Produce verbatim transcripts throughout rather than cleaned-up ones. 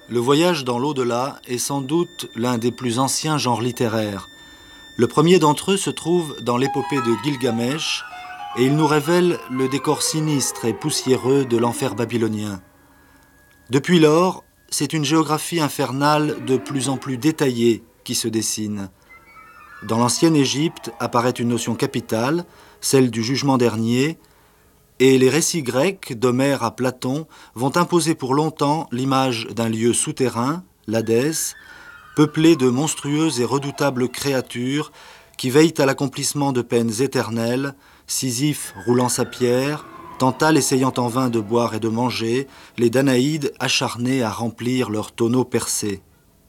Le voyage dans l'au-delà est sans doute l'un des plus anciens genres littéraires. Le premier d'entre eux se trouve dans l'épopée de Gilgamesh et il nous révèle le décor sinistre et poussiéreux de l'enfer babylonien. Depuis lors, c'est une géographie infernale de plus en plus détaillée qui se dessine. Dans l'ancienne Égypte apparaît une notion capitale, celle du jugement dernier, et les récits grecs, d'Homère à Platon, vont imposer pour longtemps l'image d'un lieu souterrain, l'Hadès, peuplé de monstrueuses et redoutables créatures qui veillent à l'accomplissement de peines éternelles, Sisyphe roulant sa pierre, Tantale essayant en vain de boire et de manger, les Danaïdes acharnés à remplir leurs tonneaux percés.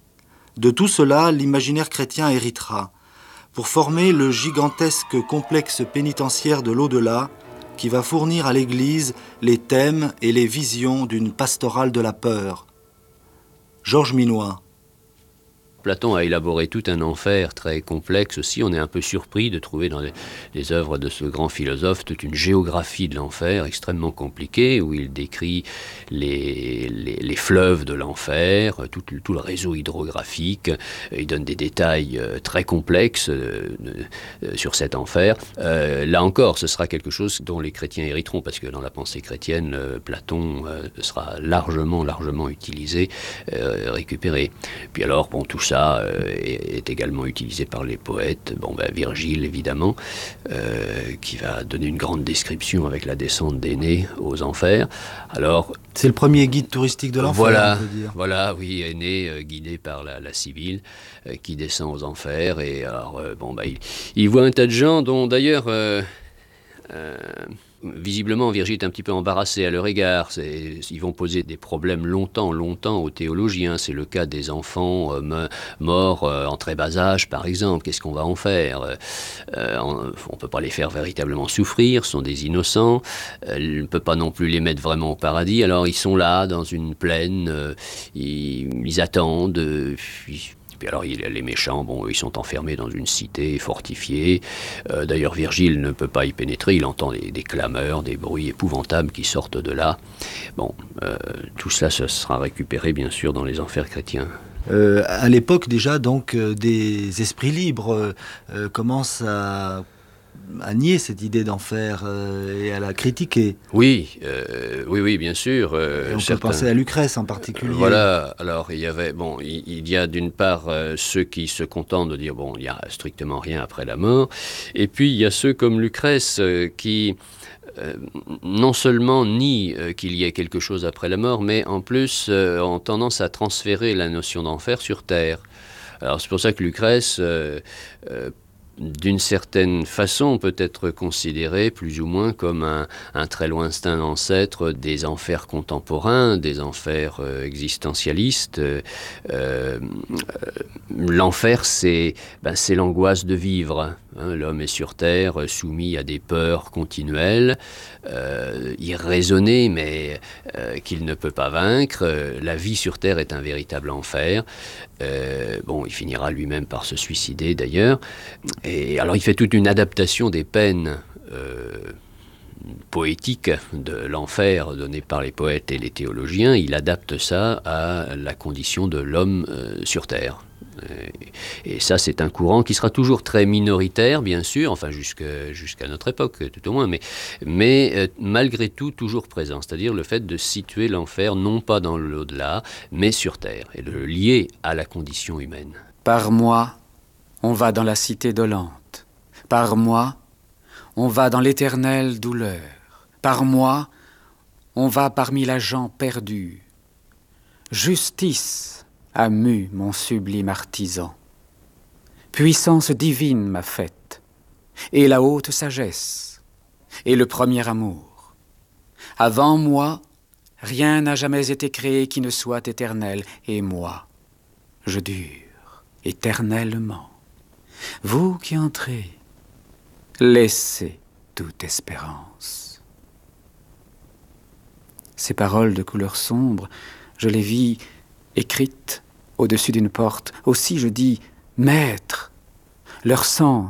De tout cela, l'imaginaire chrétien héritera, pour former le gigantesque complexe pénitentiaire de l'au-delà, qui va fournir à l'Église les thèmes et les visions d'une pastorale de la peur. Georges Minois. Platon a élaboré tout un enfer très complexe aussi. On est un peu surpris de trouver dans les, les œuvres de ce grand philosophe toute une géographie de l'enfer extrêmement compliquée, où il décrit les, les, les fleuves de l'enfer, tout, tout le réseau hydrographique. Il donne des détails très complexes euh, euh, sur cet enfer. Euh, là encore, ce sera quelque chose dont les chrétiens hériteront, parce que dans la pensée chrétienne, euh, Platon euh, sera largement, largement utilisé, euh, récupéré. Puis alors, bon, tout ça Ça euh, est, est également utilisé par les poètes. Bon, ben, Virgile, évidemment, euh, qui va donner une grande description avec la descente d'Énée aux enfers. Alors, c'est le premier guide touristique de l'enfer, voilà, on peut dire. Voilà, oui, Énée, euh, guidé par la, la Sibylle, euh, qui descend aux enfers. Et alors, euh, bon, ben, il, il voit un tas de gens dont, d'ailleurs... Euh, euh, Visiblement, Virgile est un petit peu embarrassé à leur égard. C'est, ils vont poser des problèmes longtemps, longtemps aux théologiens. C'est le cas des enfants euh, me, morts euh, en très bas âge, par exemple. Qu'est-ce qu'on va en faire euh, On ne peut pas les faire véritablement souffrir, ce sont des innocents. Euh, on ne peut pas non plus les mettre vraiment au paradis. Alors, ils sont là, dans une plaine, euh, ils, ils attendent, euh, ils, Puis alors, il, les méchants, bon, ils sont enfermés dans une cité fortifiée. Euh, d'ailleurs, Virgile ne peut pas y pénétrer. Il entend des, des clameurs, des bruits épouvantables qui sortent de là. Bon, euh, tout cela ce sera récupéré, bien sûr, dans les enfers chrétiens. Euh, à l'époque, déjà, donc, euh, des esprits libres euh, commencent à... à nier cette idée d'enfer euh, et à la critiquer. Oui, euh, oui, oui, bien sûr. Euh, et on certains... peut penser à Lucrèce en particulier. Voilà, alors il y avait, bon, il, il y a d'une part euh, ceux qui se contentent de dire, bon, il n'y a strictement rien après la mort, et puis il y a ceux comme Lucrèce euh, qui... Euh, non seulement nient euh, qu'il y ait quelque chose après la mort, mais en plus euh, ont tendance à transférer la notion d'enfer sur Terre. Alors c'est pour ça que Lucrèce... Euh, euh, d'une certaine façon, peut être considéré plus ou moins comme un, un très lointain ancêtre des enfers contemporains, des enfers euh, existentialistes. Euh, euh, l'enfer, c'est, ben, c'est l'angoisse de vivre. Hein, l'homme est sur Terre, soumis à des peurs continuelles, euh, irraisonnées, mais euh, qu'il ne peut pas vaincre. La vie sur Terre est un véritable enfer. Euh, bon, il finira lui-même par se suicider, d'ailleurs. Et alors, il fait toute une adaptation des peines euh, poétiques de l'enfer données par les poètes et les théologiens. Il adapte ça à la condition de l'homme euh, sur Terre. Et ça, c'est un courant qui sera toujours très minoritaire, bien sûr, enfin jusqu'à, jusqu'à notre époque, tout au moins, mais, mais euh, malgré tout, toujours présent. C'est-à-dire le fait de situer l'enfer, non pas dans l'au-delà, mais sur Terre, et de le lier à la condition humaine. Par moi, on va dans la cité dolente. Par moi, on va dans l'éternelle douleur. Par moi, on va parmi la gent perdue. Justice a mu mon sublime artisan. Puissance divine m'a faite, et la haute sagesse, et le premier amour. Avant moi, rien n'a jamais été créé qui ne soit éternel, et moi, je dure éternellement. Vous qui entrez, laissez toute espérance. Ces paroles de couleur sombre, je les vis écrites au-dessus d'une porte. Aussi je dis, Maître, leur sang